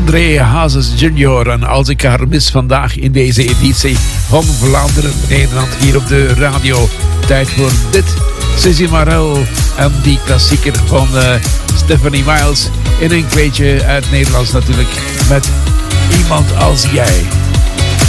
André Hazes Jr. En als ik haar mis vandaag in deze editie van Vlaanderen, Nederland, hier op de radio. Tijd voor dit. Suzy Marel en die klassieker van Stephanie Miles. In een kleedje uit Nederlands natuurlijk. Met Iemand als jij.